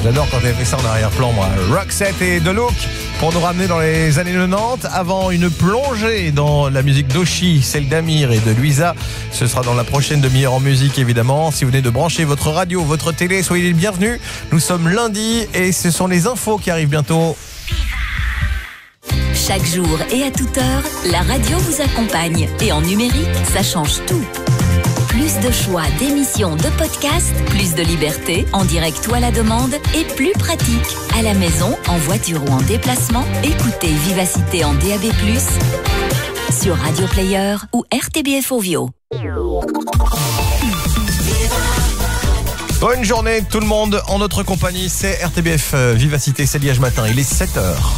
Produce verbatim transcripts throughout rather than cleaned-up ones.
J'adore quand elle fait ça en arrière-plan, moi. Roxette et The Look pour nous ramener dans les années quatre-vingt-dix. Avant une plongée dans la musique d'Oshi, celle d'Amir et de Louisa. Ce sera dans la prochaine demi-heure en musique, évidemment. Si vous venez de brancher votre radio, votre télé, soyez les bienvenus. Nous sommes lundi et ce sont les infos qui arrivent bientôt. Chaque jour et à toute heure, la radio vous accompagne. Et en numérique, ça change tout. Plus de choix, d'émissions, de podcasts, plus de liberté, en direct ou à la demande, et plus pratique. À la maison, en voiture ou en déplacement, écoutez Vivacité en D A B plus, sur Radio Player ou R T B F Ovio. Bonne journée tout le monde, en notre compagnie, c'est R T B F Vivacité, c'est Liège matin, il est sept heures.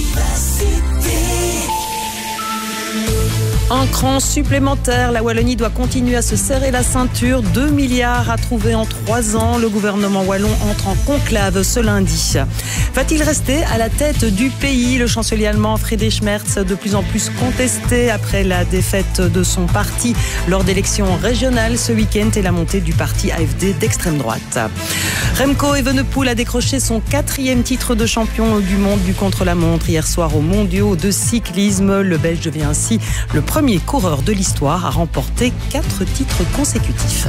Un cran supplémentaire, la Wallonie doit continuer à se serrer la ceinture. deux milliards à trouver en trois ans. Le gouvernement wallon entre en conclave ce lundi. Va-t-il rester à la tête du pays? Le chancelier allemand Friedrich Merz, de plus en plus contesté après la défaite de son parti lors d'élections régionales ce week-end et la montée du parti A F D d'extrême droite. Remco Evenepoel a décroché son quatrième titre de champion du monde du contre-la-montre hier soir aux mondiaux de cyclisme. Le Belge devient ainsi le premier coureur de l'histoire à remporter quatre titres consécutifs.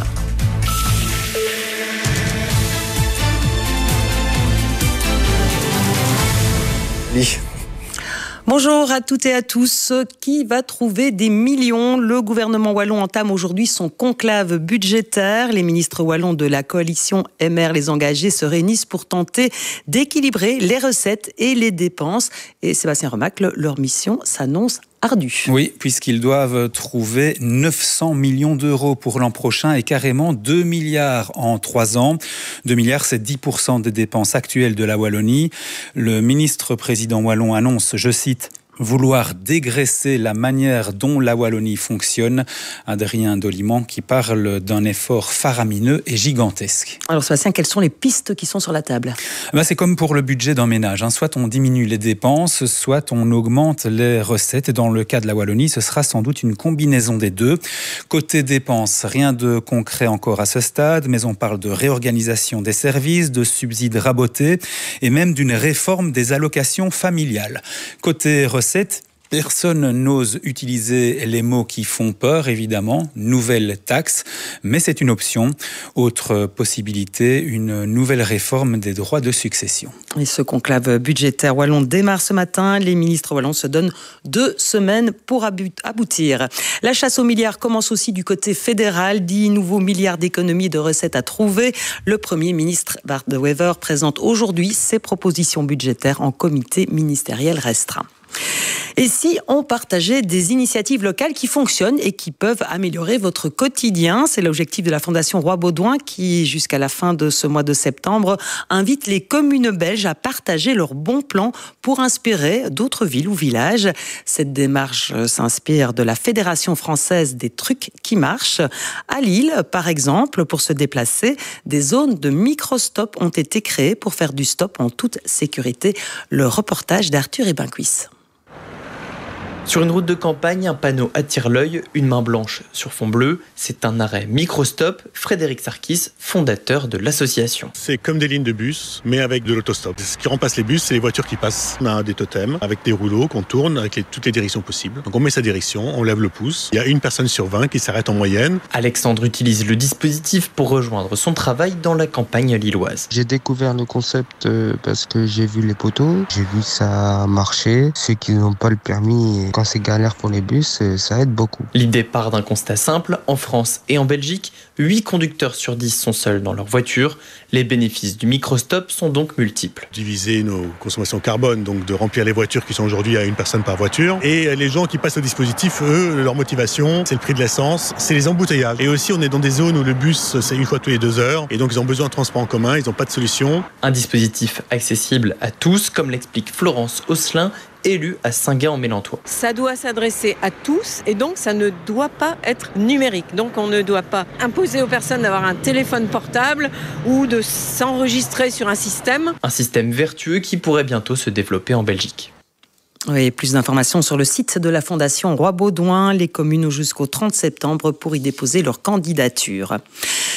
Oui. Bonjour à toutes et à tous. Qui va trouver des millions? Le gouvernement wallon entame aujourd'hui son conclave budgétaire. Les ministres wallons de la coalition M R Les Engagés se réunissent pour tenter d'équilibrer les recettes et les dépenses. Et Sébastien Remacle, leur mission s'annonce ardue. Oui, puisqu'ils doivent trouver neuf cents millions d'euros pour l'an prochain et carrément deux milliards en trois ans. deux milliards, c'est dix pour cent des dépenses actuelles de la Wallonie. Le ministre-président wallon annonce, je cite, vouloir dégraisser la manière dont la Wallonie fonctionne. Adrien Doliment qui parle d'un effort faramineux et gigantesque. Alors Sébastien, quelles sont les pistes qui sont sur la table? Ben, c'est comme pour le budget d'un ménage. Hein. Soit on diminue les dépenses, soit on augmente les recettes. Et dans le cas de la Wallonie, ce sera sans doute une combinaison des deux. Côté dépenses, rien de concret encore à ce stade, mais on parle de réorganisation des services, de subsides rabotés et même d'une réforme des allocations familiales. Côté recettes, personne n'ose utiliser les mots qui font peur, évidemment. Nouvelle taxe, mais c'est une option. Autre possibilité, une nouvelle réforme des droits de succession. Et ce conclave budgétaire wallon démarre ce matin. Les ministres wallons se donnent deux semaines pour aboutir. La chasse aux milliards commence aussi du côté fédéral. Dix nouveaux milliards d'économies et de recettes à trouver. Le Premier ministre Bart De Wever présente aujourd'hui ses propositions budgétaires en comité ministériel restreint. Et si on partageait des initiatives locales qui fonctionnent et qui peuvent améliorer votre quotidien? C'est l'objectif de la Fondation Roi Baudouin qui, jusqu'à la fin de ce mois de septembre, invite les communes belges à partager leurs bons plans pour inspirer d'autres villes ou villages. Cette démarche s'inspire de la Fédération française des trucs qui marchent. À Lille, par exemple, pour se déplacer, des zones de micro-stop ont été créées pour faire du stop en toute sécurité. Le reportage d'Arthur Ebencuis. Sur une route de campagne, un panneau attire l'œil, une main blanche sur fond bleu. C'est un arrêt micro-stop. Frédéric Sarkis, fondateur de l'association. C'est comme des lignes de bus, mais avec de l'autostop. Ce qui remplace les bus, c'est les voitures qui passent. On a des totems avec des rouleaux qu'on tourne avec les, toutes les directions possibles. Donc on met sa direction, on lève le pouce. Il y a une personne sur vingt qui s'arrête en moyenne. Alexandre utilise le dispositif pour rejoindre son travail dans la campagne lilloise. J'ai découvert le concept parce que j'ai vu les poteaux, j'ai vu ça marcher. Ceux qui n'ont pas le permis, quand c'est galère pour les bus, ça aide beaucoup. L'idée part d'un constat simple. En France et en Belgique, huit conducteurs sur dix sont seuls dans leur voiture. Les bénéfices du micro-stop sont donc multiples. Diviser nos consommations carbone, donc de remplir les voitures qui sont aujourd'hui à une personne par voiture. Et les gens qui passent au dispositif, eux, leur motivation, c'est le prix de l'essence, c'est les embouteillages. Et aussi, on est dans des zones où le bus, c'est une fois tous les deux heures. Et donc, ils ont besoin de transport en commun, ils n'ont pas de solution. Un dispositif accessible à tous, comme l'explique Florence Osselin, élue à Saint-Gay-en-Mélantois. Ça doit s'adresser à tous et donc ça ne doit pas être numérique. Donc on ne doit pas imposer aux personnes d'avoir un téléphone portable ou de s'enregistrer sur un système. Un système vertueux qui pourrait bientôt se développer en Belgique. Oui, plus d'informations sur le site de la Fondation Roi Baudouin. Les communes ont jusqu'au trente septembre pour y déposer leur candidature.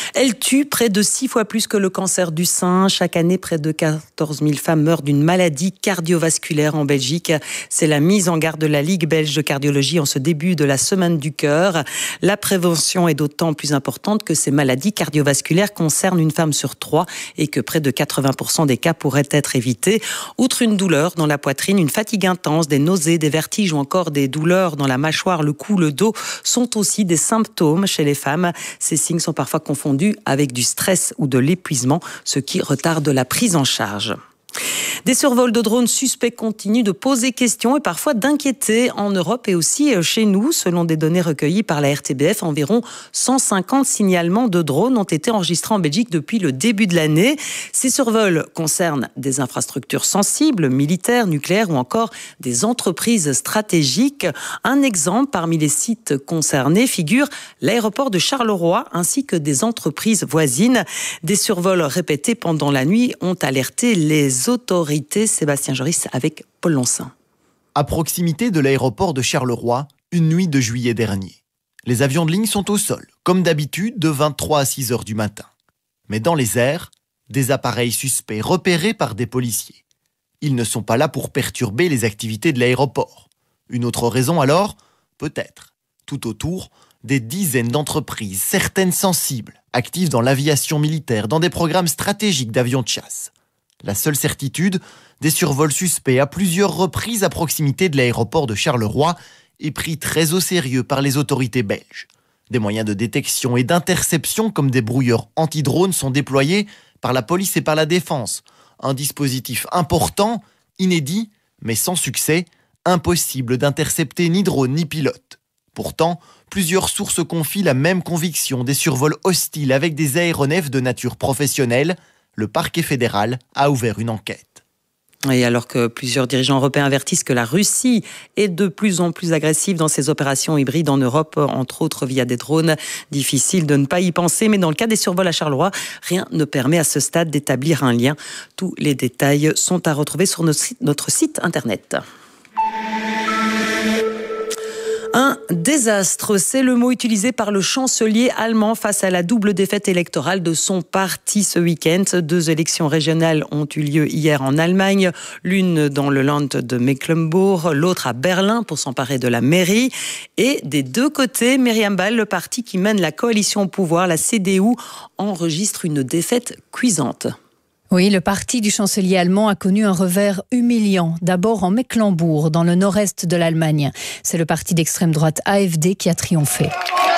Elle tue près de six fois plus que le cancer du sein. Chaque année, près de quatorze mille femmes meurent d'une maladie cardiovasculaire en Belgique. C'est la mise en garde de la Ligue belge de cardiologie en ce début de la semaine du cœur. La prévention est d'autant plus importante que ces maladies cardiovasculaires concernent une femme sur trois et que près de quatre-vingts pour cent des cas pourraient être évités. Outre une douleur dans la poitrine, une fatigue intense, des nausées, des vertiges ou encore des douleurs dans la mâchoire, le cou, le dos sont aussi des symptômes chez les femmes. Ces signes sont parfois confondus avec du stress ou de l'épuisement, ce qui retarde la prise en charge. Des survols de drones suspects continuent de poser questions et parfois d'inquiéter en Europe et aussi chez nous. Selon des données recueillies par la R T B F, environ cent cinquante signalements de drones ont été enregistrés en Belgique depuis le début de l'année. Ces survols concernent des infrastructures sensibles, militaires, nucléaires ou encore des entreprises stratégiques. Un exemple parmi les sites concernés figure l'aéroport de Charleroi ainsi que des entreprises voisines. Des survols répétés pendant la nuit ont alerté les autorités. Sébastien Joris avec Paul Lonsin. À proximité de l'aéroport de Charleroi, une nuit de juillet dernier. Les avions de ligne sont au sol, comme d'habitude, de vingt-trois à six heures du matin. Mais dans les airs, des appareils suspects repérés par des policiers. Ils ne sont pas là pour perturber les activités de l'aéroport. Une autre raison alors ? Peut-être. Tout autour, des dizaines d'entreprises, certaines sensibles, actives dans l'aviation militaire, dans des programmes stratégiques d'avions de chasse. La seule certitude, des survols suspects à plusieurs reprises à proximité de l'aéroport de Charleroi est pris très au sérieux par les autorités belges. Des moyens de détection et d'interception comme des brouilleurs anti-drones sont déployés par la police et par la défense. Un dispositif important, inédit, mais sans succès, impossible d'intercepter ni drone ni pilote. Pourtant, plusieurs sources confient la même conviction des survols hostiles avec des aéronefs de nature professionnelle. Le parquet fédéral a ouvert une enquête. Et alors que plusieurs dirigeants européens avertissent que la Russie est de plus en plus agressive dans ses opérations hybrides en Europe, entre autres via des drones, difficile de ne pas y penser. Mais dans le cas des survols à Charleroi, rien ne permet à ce stade d'établir un lien. Tous les détails sont à retrouver sur notre site, notre site internet. Un désastre, c'est le mot utilisé par le chancelier allemand face à la double défaite électorale de son parti ce week-end. Deux élections régionales ont eu lieu hier en Allemagne, l'une dans le Land de Mecklembourg, l'autre à Berlin pour s'emparer de la mairie. Et des deux côtés, Myriam Ball, le parti qui mène la coalition au pouvoir, la C D U, enregistre une défaite cuisante. Oui, le parti du chancelier allemand a connu un revers humiliant. D'abord en Mecklembourg, dans le nord-est de l'Allemagne. C'est le parti d'extrême droite A F D qui a triomphé.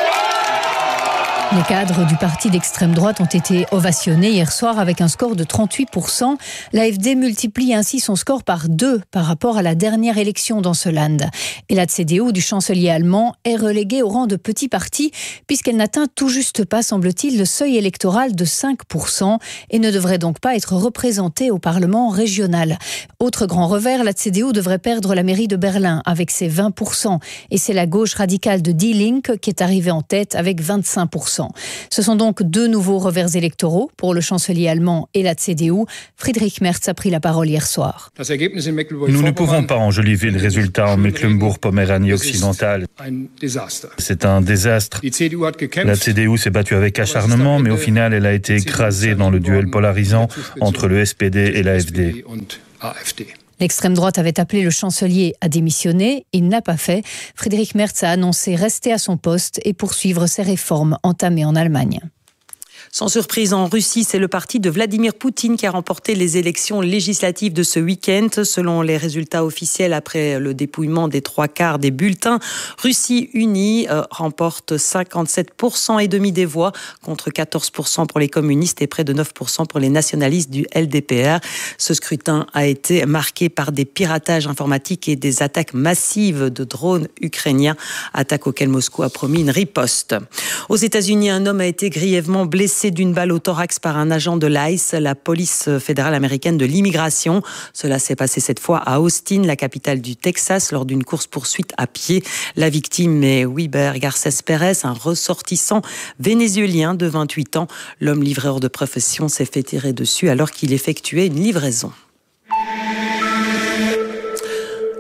Les cadres du parti d'extrême droite ont été ovationnés hier soir avec un score de trente-huit pour cent. L'A F D multiplie ainsi son score par deux par rapport à la dernière élection dans ce land. Et la C D U du chancelier allemand est reléguée au rang de petit parti puisqu'elle n'atteint tout juste pas, semble-t-il, le seuil électoral de cinq pour cent et ne devrait donc pas être représentée au Parlement régional. Autre grand revers, la C D U devrait perdre la mairie de Berlin avec ses vingt pour cent. Et c'est la gauche radicale de Die Linke qui est arrivée en tête avec vingt-cinq pour cent. Ce sont donc deux nouveaux revers électoraux pour le chancelier allemand et la C D U. Friedrich Merz a pris la parole hier soir. Nous ne pouvons pas enjoliver le résultat en Mecklembourg-Poméranie occidentale. C'est un désastre. La C D U s'est battue avec acharnement, mais au final, elle a été écrasée dans le duel polarisant entre le S P D et l'A F D. L'extrême droite avait appelé le chancelier à démissionner. Il n'a pas fait. Friedrich Merz a annoncé rester à son poste et poursuivre ses réformes entamées en Allemagne. Sans surprise, en Russie, c'est le parti de Vladimir Poutine qui a remporté les élections législatives de ce week-end. Selon les résultats officiels, après le dépouillement des trois quarts des bulletins, Russie Unie euh, remporte cinquante-sept pour cent et demi des voix contre quatorze pour cent pour les communistes et près de neuf pour cent pour les nationalistes du L D P R. Ce scrutin a été marqué par des piratages informatiques et des attaques massives de drones ukrainiens, attaques auxquelles Moscou a promis une riposte. Aux États-Unis, un homme a été grièvement blessé d'une balle au thorax par un agent de l'I C E, la police fédérale américaine de l'immigration. Cela s'est passé cette fois à Austin, la capitale du Texas, lors d'une course-poursuite à pied. La victime est Weber Garces Pérez, un ressortissant vénézuélien de vingt-huit ans. L'homme livreur de profession s'est fait tirer dessus alors qu'il effectuait une livraison.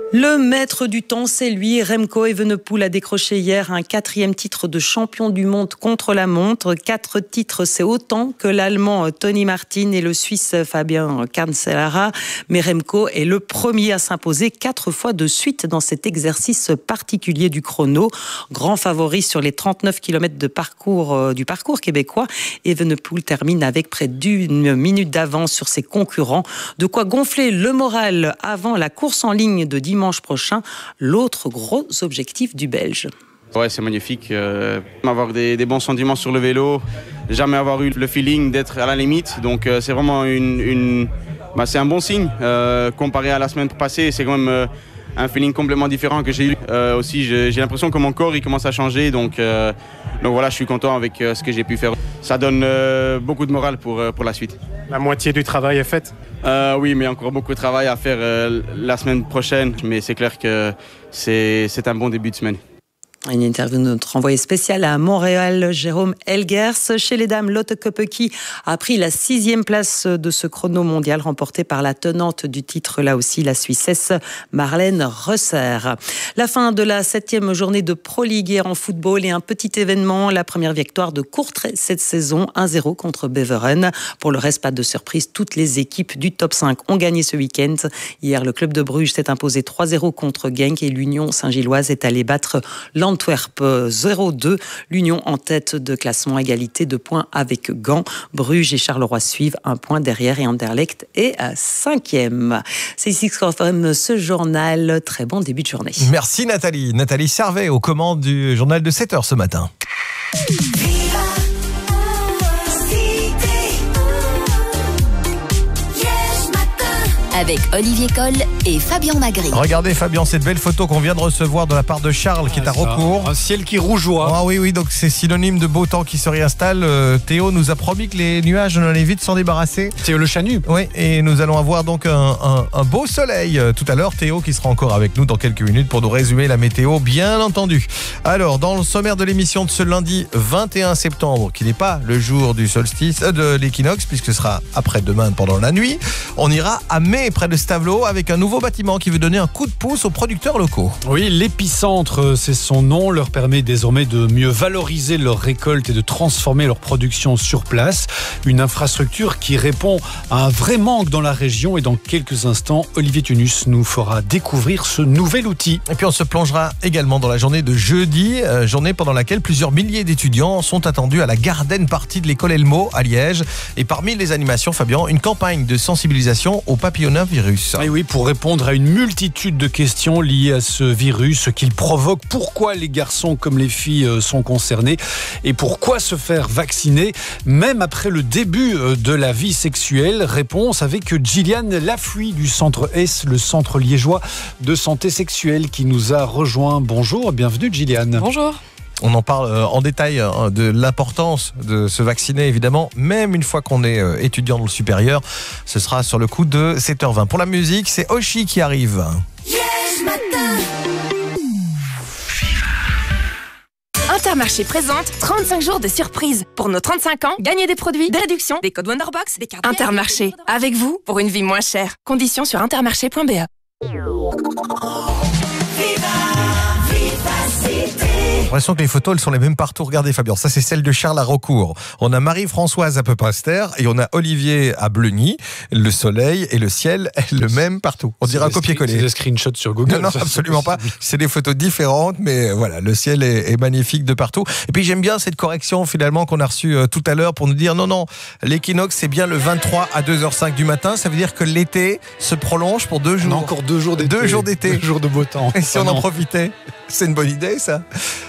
Le maître du temps, c'est lui. Remco Evenepoel a décroché hier un quatrième titre de champion du monde contre la montre. Quatre titres, c'est autant que l'Allemand Tony Martin et le Suisse Fabien Cancellara. Mais Remco est le premier à s'imposer quatre fois de suite dans cet exercice particulier du chrono. Grand favori sur les trente-neuf kilomètres de parcours, euh, du parcours québécois. Evenepoel termine avec près d'une minute d'avance sur ses concurrents. De quoi gonfler le moral avant la course en ligne de dimanche prochain, l'autre gros objectif du Belge. Ouais, c'est magnifique. Euh, avoir des, des bons sentiments sur le vélo, jamais avoir eu le feeling d'être à la limite. Donc euh, c'est vraiment une, une bah, c'est un bon signe. Euh, comparé à la semaine passée, c'est quand même euh, un feeling complètement différent que j'ai eu. Euh, aussi, j'ai, j'ai l'impression que mon corps il commence à changer. Donc, euh, donc voilà, je suis content avec euh, ce que j'ai pu faire. Ça donne euh, beaucoup de morale pour, euh, pour la suite. La moitié du travail est faite ? Euh, oui, mais il y a encore beaucoup de travail à faire euh, la semaine prochaine. Mais c'est clair que c'est, c'est un bon début de semaine. Une interview de notre envoyé spécial à Montréal, Jérôme Elgers. Chez les dames, Lotte Kopecky a pris la sixième place de ce chrono mondial remporté par la tenante du titre, là aussi la Suissesse Marlène Rösser. La fin de la septième journée de Pro League en football et un petit événement, la première victoire de Courtrai cette saison, un zéro contre Beveren. Pour le reste, pas de surprise, toutes les équipes du top cinq ont gagné ce week-end. Hier, le club de Bruges s'est imposé trois zéro contre Genk et l'Union Saint-Gilloise est allée battre l'Antwerp zéro deux. L'Union en tête de classement, égalité de points avec Gand. Bruges et Charleroi suivent un point derrière et Anderlecht est à cinquième. C'est ici que se referme ce journal. Très bon début de journée. Merci Nathalie. Nathalie Servet aux commandes du journal de sept heures ce matin. Avec Olivier Coll et Fabien Magri. Regardez Fabien, cette belle photo qu'on vient de recevoir de la part de Charles qui est à Raucourt. Un ciel qui rougeoie. Ah oui, oui, donc c'est synonyme de beau temps qui se réinstalle. Euh, Théo nous a promis que les nuages, on allait vite s'en débarrasser. Théo le Chanu. Oui, et nous allons avoir donc un, un, un beau soleil euh, tout à l'heure. Théo qui sera encore avec nous dans quelques minutes pour nous résumer la météo, bien entendu. Alors, dans le sommaire de l'émission de ce lundi vingt et un septembre, qui n'est pas le jour du solstice, euh, de l'équinoxe, puisque ce sera après-demain pendant la nuit, on ira à Mai, près de Stavelot, avec un nouveau bâtiment qui veut donner un coup de pouce aux producteurs locaux. Oui, l'épicentre, c'est son nom, leur permet désormais de mieux valoriser leur récolte et de transformer leur production sur place. Une infrastructure qui répond à un vrai manque dans la région et dans quelques instants, Olivier Tunus nous fera découvrir ce nouvel outil. Et puis on se plongera également dans la journée de jeudi, euh, journée pendant laquelle plusieurs milliers d'étudiants sont attendus à la garden party de l'école Elmo à Liège. Et parmi les animations, Fabien, une campagne de sensibilisation au papillomavirus. Et oui, pour répondre à une multitude de questions liées à ce virus, ce qu'il provoque, pourquoi les garçons comme les filles sont concernés et pourquoi se faire vacciner, même après le début de la vie sexuelle. Réponse avec Gillian Laffuy du Centre S, le centre liégeois de santé sexuelle qui nous a rejoint. Bonjour, bienvenue Gillian. Bonjour. On en parle en détail de l'importance de se vacciner, évidemment, même une fois qu'on est étudiant dans le supérieur. Ce sera sur le coup de sept heures vingt. Pour la musique, c'est Oshi qui arrive. Yes, Intermarché présente trente-cinq jours de surprise. Pour nos trente-cinq ans, gagnez des produits, des réductions, des codes Wonderbox, des cartes. Intermarché, avec vous pour une vie moins chère. Conditions sur intermarché point b e. J'ai l'impression que les photos, elles sont les mêmes partout. Regardez Fabien, ça c'est celle de Charles à Raucourt. On a Marie-Françoise à Peupaster et on a Olivier à Bleuny. Le soleil et le ciel est le même partout. On dirait un copier-coller. C'est des screenshots sur Google. Non, non, ça, absolument pas. C'est des photos différentes, mais voilà, le ciel est, est magnifique de partout. Et puis j'aime bien cette correction finalement qu'on a reçue euh, tout à l'heure pour nous dire non, non, l'équinoxe c'est bien le vingt-trois à deux heures cinq du matin. Ça veut dire que l'été se prolonge pour deux jours. On a encore deux jours d'été. Deux jours d'été. Deux jours de beau temps. Et si oh on non. en profitait, c'est une bonne idée ça.